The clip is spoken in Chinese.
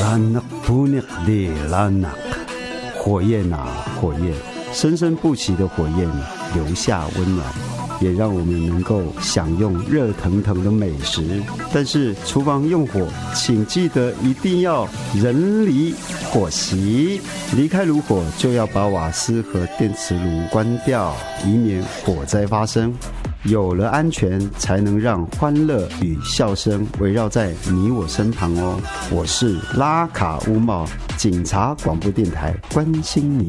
拉纳布尼里拉纳，火焰啊火焰，生生不息的火焰留下温暖，也让我们能够享用热腾腾的美食。但是厨房用火，请记得一定要人离火熄，离开炉火就要把瓦斯和电磁炉关掉，以免火灾发生。有了安全，才能让欢乐与笑声围绕在你我身旁哦。我是拉卡乌茂，警察广播电台，关心你。